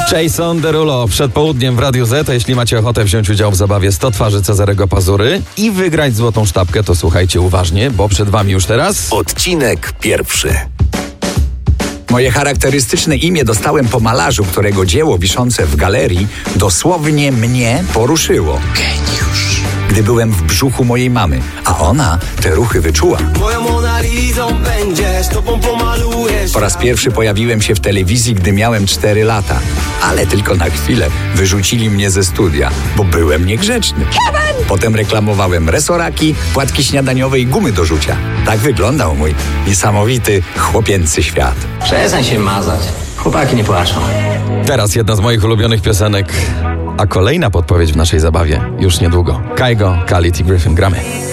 Jason Derulo przed południem w Radiu Z. A jeśli macie ochotę wziąć udział w zabawie 100 twarzy Cezarego Pazury i wygrać złotą sztabkę, to słuchajcie uważnie, bo przed wami już teraz Odcinek pierwszy. Moje charakterystyczne imię dostałem po malarzu, którego dzieło wiszące w galerii dosłownie mnie poruszyło. Geniusz. Gdy byłem w brzuchu mojej mamy, a ona te ruchy wyczuła. Po raz pierwszy pojawiłem się w telewizji, gdy miałem 4 lata. Ale tylko na chwilę wyrzucili mnie ze studia, bo byłem niegrzeczny. Potem reklamowałem resoraki, płatki śniadaniowe i gumy do rzucia. Tak wyglądał mój niesamowity, chłopięcy świat. Przestań się mazać. Chłopaki nie płaczą. teraz jedna z moich ulubionych piosenek, a kolejna podpowiedź w naszej zabawie już niedługo. Kygo, Khalid i Griffin, gramy.